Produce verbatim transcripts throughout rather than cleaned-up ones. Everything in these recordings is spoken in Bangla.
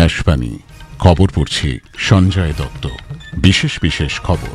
আকাশবাণী খবর পড়ছি সঞ্জয় দত্ত। বিশেষ বিশেষ খবর।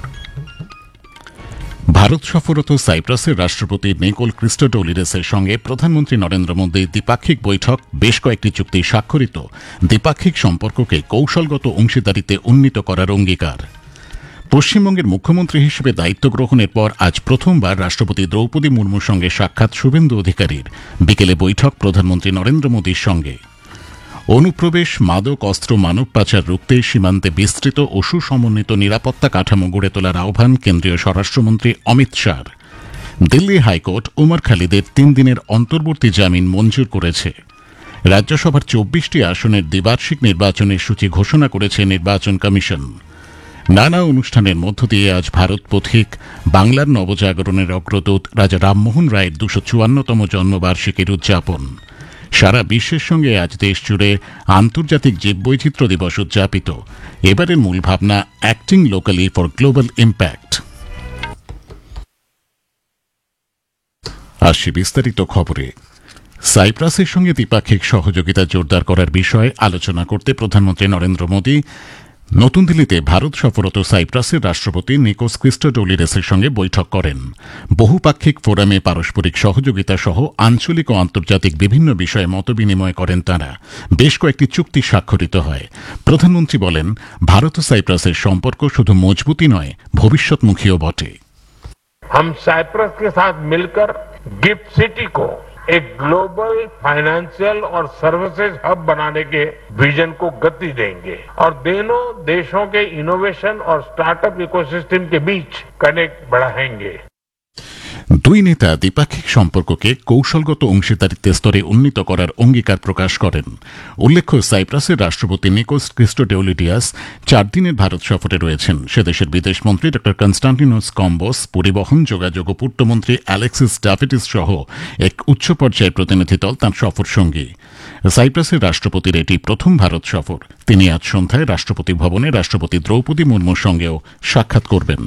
ভারত সফররত সাইপ্রাসের রাষ্ট্রপতি নিকোল ক্রিস্টোডোলিডেসের সঙ্গে প্রধানমন্ত্রী নরেন্দ্র মোদীর দ্বিপাক্ষিক বৈঠক বেশ কয়েকটি চুক্তি স্বাক্ষরিত, দ্বিপাক্ষিক সম্পর্ককে কৌশলগত অংশীদারিতে উন্নীত করার অঙ্গীকার। পশ্চিমবঙ্গের মুখ্যমন্ত্রী হিসেবে দায়িত্ব গ্রহণের পর আজ প্রথমবার রাষ্ট্রপতি দ্রৌপদী মুর্মুর সঙ্গে সাক্ষাৎ শুভেন্দু অধিকারীর। বিকেলে বৈঠক প্রধানমন্ত্রী নরেন্দ্র মোদীর সঙ্গে। অনুপ্রবেশ, মাদক, অস্ত্র, মানব পাচার রুখতে সীমান্তে বিস্তৃত ও সুসমন্বিত নিরাপত্তা কাঠামো গড়ে তোলার আহ্বান কেন্দ্রীয় স্বরাষ্ট্রমন্ত্রী অমিত শাহর। দিল্লি হাইকোর্ট ওমর খালিদের তিন দিনের অন্তর্বর্তী জামিন মঞ্জুর করেছে। রাজ্যসভার চব্বিশটি আসনের দ্বিবার্ষিক নির্বাচনের সূচি ঘোষণা করেছে নির্বাচন কমিশন। নানা অনুষ্ঠানের মধ্য দিয়ে আজ ভারত পথিক বাংলার নবজাগরণের অগ্রদূত রাজা রামমোহন রায়ের দুশো চুয়ান্নতম জন্মবার্ষিকীর উদযাপন। সারা বিশ্বের সঙ্গে আজ দেশ জুড়ে আন্তর্জাতিক জীববৈচিত্র্য দিবস উদযাপিত। এবারের মূল ভাবনা acting locally for global impact. আসছে বিস্তারিত খবরে। সাইপ্রাসের সঙ্গে দ্বিপাক্ষিক সহযোগিতা জোরদার করার বিষয়ে আলোচনা করতে প্রধানমন্ত্রী নরেন্দ্র মোদী নতুন দিল্লিতে ভারত সফররত সাইপ্রাসের রাষ্ট্রপতি নিকোস ক্রিস্টোডোলিডেসের সঙ্গে বৈঠক করেন। বহুপাক্ষিক ফোরামে পারস্পরিক সহযোগিতা সহ আঞ্চলিক ও আন্তর্জাতিক বিভিন্ন বিষয়ে মতবিনিময় করেন তাঁরা। বেশ কয়েকটি চুক্তি স্বাক্ষরিত হয়। প্রধানমন্ত্রী বলেন, ভারত ও সাইপ্রাসের সম্পর্ক শুধু মজবুতই নয়, ভবিষ্যৎমুখীও বটে। हम साइप्रस के साथ मिलकर गिफ्ट सिटी को एक ग्लोबल फाइनेंशियल और सर्विसेज हब बनाने के विजन को गति देंगे और दोनों देशों के इनोवेशन और स्टार्टअप इकोसिस्टम के बीच कनेक्ट बढ़ाएंगे। দুই নেতা দ্বিপাক্ষিক সম্পর্ককে কৌশলগত অংশীদারিত্বের স্তরে উন্নীত করার অঙ্গীকার প্রকাশ করেন। উল্লেখ্য, সাইপ্রাসের রাষ্ট্রপতি নিকোস ক্রিস্টোডোলিডিয়াস চার দিনের ভারত সফরে রয়েছেন। সে দেশের বিদেশমন্ত্রী ড কনস্টান্টিনোস কম্বোস, পরিবহন, যোগাযোগ ও পূর্তমন্ত্রী অ্যালেক্সিস ডাফিটিস সহ এক উচ্চ পর্যায়ের প্রতিনিধি দল তাঁর সফর সঙ্গী। সাইপ্রাসের রাষ্ট্রপতির এটি প্রথম ভারত সফর। তিনি আজ সন্ধ্যায় রাষ্ট্রপতি ভবনে রাষ্ট্রপতি দ্রৌপদী মুর্মুর সঙ্গেও সাক্ষাৎ করবেন।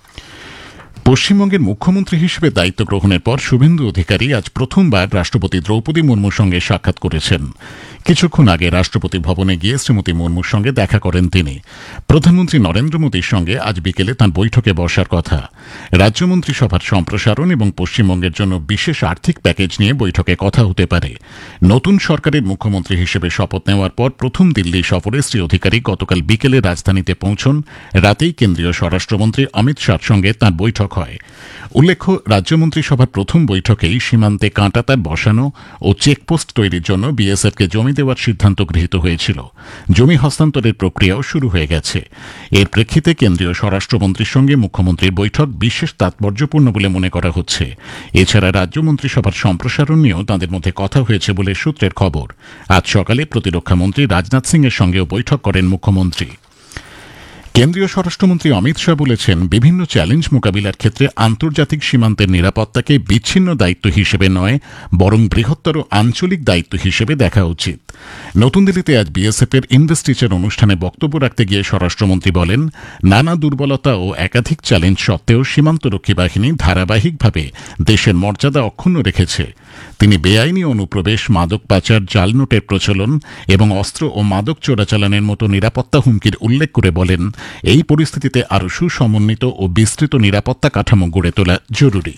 পশ্চিমবঙ্গের মুখ্যমন্ত্রী হিসেবে দায়িত্ব গ্রহণের পর শুভেন্দু অধিকারী আজ প্রথমবার রাষ্ট্রপতি দ্রৌপদী মুর্মুর সঙ্গে সাক্ষাৎ করেছেন। কিছুক্ষণ আগে রাষ্ট্রপতি ভবনে গিয়ে শ্রীমতী মুর্মুর সঙ্গে দেখা করেন তিনি। প্রধানমন্ত্রী নরেন্দ্র মোদীর সঙ্গে আজ বিকেলে তাঁর বৈঠকে বসার কথা। রাজ্যমন্ত্রিসভার সম্প্রসারণ এবং পশ্চিমবঙ্গের জন্য বিশেষ আর্থিক প্যাকেজ নিয়ে বৈঠকে কথা হতে পারে। নতুন সরকারের মুখ্যমন্ত্রী হিসেবে শপথ নেওয়ার পর প্রথম দিল্লি সফরে শ্রী অধিকারী গতকাল বিকেলে রাজধানীতে পৌঁছন। রাতেই কেন্দ্রীয় স্বরাষ্ট্রমন্ত্রী অমিত শাহর সঙ্গে তাঁর বৈঠক হয়। উল্লেখ্য, রাজ্যমন্ত্রিসভার প্রথম বৈঠকেই সীমান্তে কাঁটাতার বসানো ও চেকপোস্ট তৈরির জন্য বিএসএফকে জমি দেওয়ার সিদ্ধান্ত গৃহীত হয়েছিল। জমি হস্তান্তরের প্রক্রিয়াও শুরু হয়ে গেছে। এর প্রেক্ষিতে কেন্দ্রীয় স্বরাষ্ট্রমন্ত্রীর সঙ্গে মুখ্যমন্ত্রীর বৈঠক বিশেষ তাৎপর্যপূর্ণ বলে মনে করা হচ্ছে। এছাড়া রাজ্যমন্ত্রিসভার সম্প্রসারণ নিয়েও তাঁদের মধ্যে কথা হয়েছে বলে সূত্রের খবর। আজ সকালে প্রতিরক্ষামন্ত্রী রাজনাথ সিং এর সঙ্গেও বৈঠক করেন মুখ্যমন্ত্রী। কেন্দ্রীয় স্বরাষ্ট্রমন্ত্রী অমিত শাহ বলেছেন, বিভিন্ন চ্যালেঞ্জ মোকাবিলার ক্ষেত্রে আন্তর্জাতিক সীমান্তের নিরাপত্তাকে বিচ্ছিন্ন দায়িত্ব হিসেবে নয়, বরং বৃহত্তর আঞ্চলিক দায়িত্ব হিসেবে দেখা উচিত। নতুন দিল্লিতে আজ বিএসএফ এর ইনভেস্টিচার অনুষ্ঠানে বক্তব্য রাখতে গিয়ে স্বরাষ্ট্রমন্ত্রী বলেন, নানা দুর্বলতা ও একাধিক চ্যালেঞ্জ সত্ত্বেও সীমান্তরক্ষী বাহিনী ধারাবাহিকভাবে দেশের মর্যাদা অক্ষুণ্ণ রেখেছে। তিনি বেআইনি অনুপ্রবেশ, মাদক পাচার, জাল নোটের প্রচলন এবং অস্ত্র ও মাদক চোরাচালানের মতো নিরাপত্তা হুমকির উল্লেখ করে বলেন, এই পরিস্থিতিতে আরও সুসমন্বিত ও বিস্তৃত নিরাপত্তা কাঠামো গড়ে তোলা জরুরি।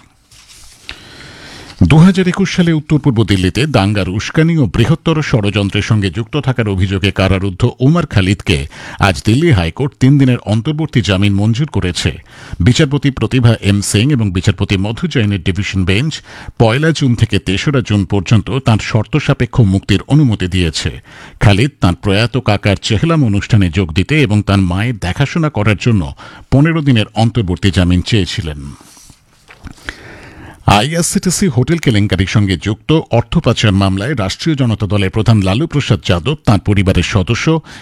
দু হাজার একুশ সালে উত্তর পূর্ব দিল্লিতে দাঙ্গার উস্কানি ও বৃহত্তর ষড়যন্ত্রের সঙ্গে যুক্ত থাকার অভিযোগে কারারুদ্ধ ওমর খালিদকে আজ দিল্লি হাইকোর্ট তিন দিনের অন্তর্বর্তী জামিন মঞ্জুর করেছে। বিচারপতি প্রতিভা এম সিং এবং বিচারপতি মধু জৈনের ডিভিশন বেঞ্চ পয়লা জুন থেকে তেসরা জুন পর্যন্ত তাঁর শর্ত সাপেক্ষ মুক্তির অনুমতি দিয়েছে। খালিদ তাঁর প্রয়াত কাকার চেহলাম অনুষ্ঠানে যোগ দিতে এবং তাঁর মায়ের দেখাশোনা করার জন্য পনেরো দিনের অন্তর্বর্তী জামিন চেয়েছিলেন। আইআরসিটিসি হোটেল কেলেঙ্কারির সঙ্গে যুক্ত অর্থ পাচার মামলায় রাষ্ট্রীয় জনতা দলের প্রধান লালু প্রসাদ যাদব, তাঁর পরিবারের সদস্য